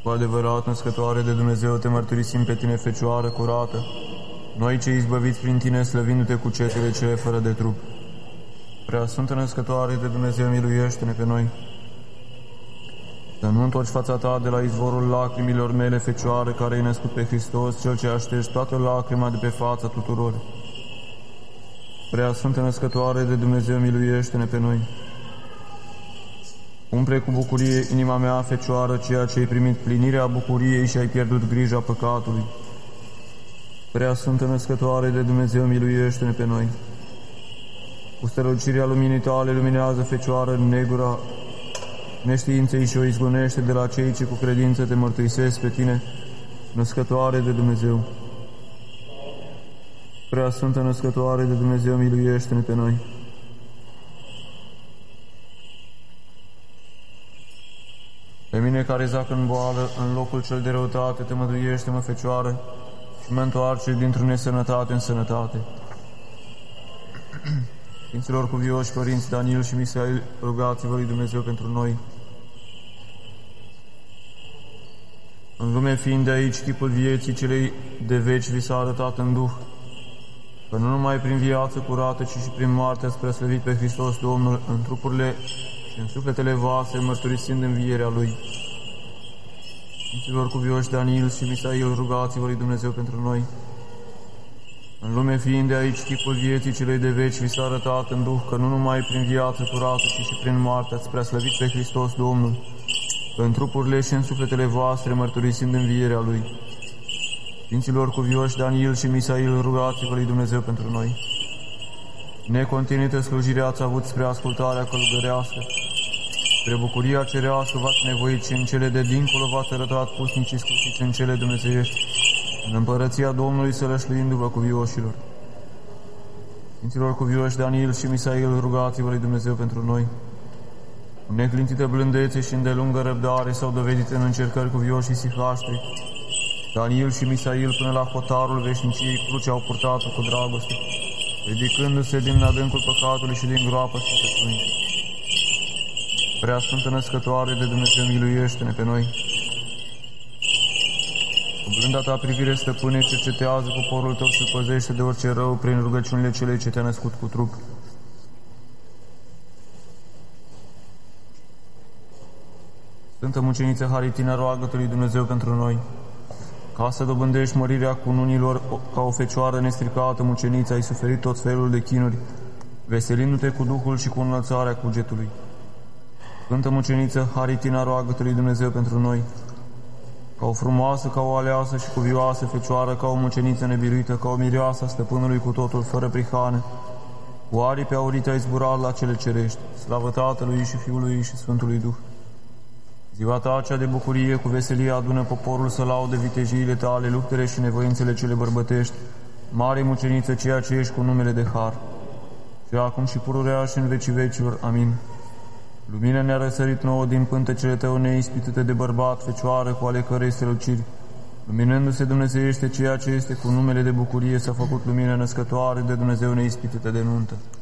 Cu adevărat, născătoare de Dumnezeu, te mărturisim pe tine, Fecioară curată, noi cei izbăviți prin tine, slăvindu-te cu cetele cele fără de trup. Prea Sfântă Născătoare de Dumnezeu, miluiește-ne pe noi. Să nu întorci fața ta de la izvorul lacrimilor mele, Fecioară, care ai născut pe Hristos, Cel ce aștești toată lacrima de pe fața tuturor. Prea Sfântă Născătoare de Dumnezeu, miluiește-ne pe noi. Umple cu bucurie inima mea, Fecioară, ceea ce ai primit plinirea bucuriei și ai pierdut grija păcatului. Prea Sfântă Născătoare de Dumnezeu, miluiește-ne pe noi. Cu strălucirea luminii tale luminează, Fecioară, negura neștiinței și o izgonește de la cei ce cu credință te mărturisesc pe tine, Născătoare de Dumnezeu. Prea Sfântă Născătoare de Dumnezeu, miluiește-ne pe noi. Pe mine care zac în boală, în locul cel de răutate, te măduiește-mă, Fecioară, și mă întoarce dintr-o nesănătate în sănătate. Sfinților cuvioși, părinți Daniel și Misail, rugați-vă lui Dumnezeu pentru noi. În lume fiind de aici, chipul vieții celei de veci vi s-a arătat în Duh, că nu numai prin viață curată, ci și prin moarte ați preaslăvit pe Hristos Domnul în trupurile și în sufletele voastre, mărturisind învierea Lui. Sfinților cuvioși Daniel și Misail, rugați-vă lui Dumnezeu pentru noi. În lume fiind de aici, chipul vieții celei de veci vi s-a arătat în Duh, că nu numai prin viață curată, ci și prin moarte ați preaslăvit pe Hristos Domnul, în trupurile și în sufletele voastre, mărturisind învierea Lui. Sfinților cuvioși Daniel și Misail, rugați-vă lui Dumnezeu pentru noi. Necontinită slujire ați avut spre ascultarea călugărească, spre bucuria cerească v-ați nevoit și în cele de dincolo v-ați arătat pusnicii scutiți în cele dumnezeiești, în împărăția Domnului sălășluindu-vă cuvioșilor. Sfinților cuvioși Daniel și Misail, rugați-vă lui Dumnezeu pentru noi. Cu neclintită blândețe și îndelungă răbdare s-au dovedit în încercări cuvioși și sihaștri. Daniel și Misail până la hotarul veșniciei cruce au purtat-o cu dragoste, ridicându-se din adâncul păcatului și din groapa sfântăciunii. Prea Sfântă Născătoare de Dumnezeu, miluiește-ne pe noi. Cu blânda ta privire, stăpâne, cercetează poporul tău și păzește de orice rău prin rugăciunile celei ce te-a născut cu trup. Sfântă Muceniță Haritina, roagă-te lui Dumnezeu pentru noi, ca să dobândești mărirea cununilor, ca o fecioară nestricată, muceniță, ai suferit tot felul de chinuri, veselindu-te cu Duhul și cu înălțarea cugetului. Sfântă Muceniță Haritina, roagă-te lui Dumnezeu pentru noi, ca o frumoasă, ca o aleasă și cuvioasă fecioară, ca o muceniță nebiruită, ca o mireasă a stăpânului cu totul fără prihană, cu aripi aurite ai zburat la cele cerești, slavă Tatălui și Fiului și Sfântului Duh. Ziua ta cea de bucurie, cu veselie adună poporul să laude vitejiile tale, luptele și nevoințele cele bărbătești, mare muceniță, ceea ce ești cu numele de har. Și acum și pururea și în vecii vecilor. Amin. Lumina ne-a răsărit nouă din pântecele tău neispitite de bărbat, fecioară cu ale cărei străluciri. Luminându-se dumnezeiește ceea ce este cu numele de bucurie, s-a făcut lumina născătoare de Dumnezeu neispitită de nuntă.